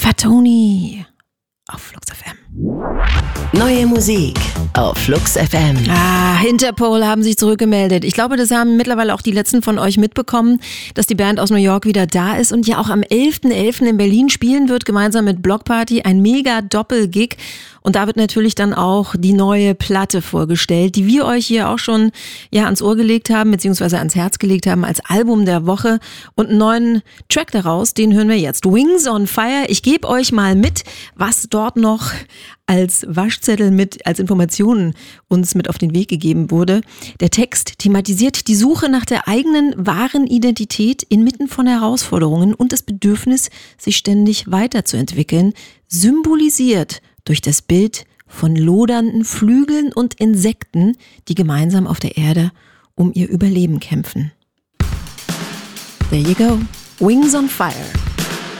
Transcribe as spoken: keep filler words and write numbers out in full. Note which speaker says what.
Speaker 1: Fatoni auf Flux F M.
Speaker 2: Neue Musik auf Flux F M.
Speaker 1: Ah, Interpol haben sich zurückgemeldet. Ich glaube, das haben mittlerweile auch die letzten von euch mitbekommen, dass die Band aus New York wieder da ist und ja auch am elften elften in Berlin spielen wird, gemeinsam mit Block Party. Ein mega Doppel-Gig. Und da wird natürlich dann auch die neue Platte vorgestellt, die wir euch hier auch schon ja ans Ohr gelegt haben, beziehungsweise ans Herz gelegt haben als Album der Woche. Und einen neuen Track daraus, den hören wir jetzt. Wings on Fire. Ich gebe euch mal mit, was dort noch als Waschzettel mit, als Informationen uns mit auf den Weg gegeben wurde. Der Text thematisiert die Suche nach der eigenen wahren Identität inmitten von Herausforderungen und das Bedürfnis, sich ständig weiterzuentwickeln, symbolisiert durch das Bild von lodernden Flügeln und Insekten, die gemeinsam auf der Erde um ihr Überleben kämpfen. There you go. Wings on Fire.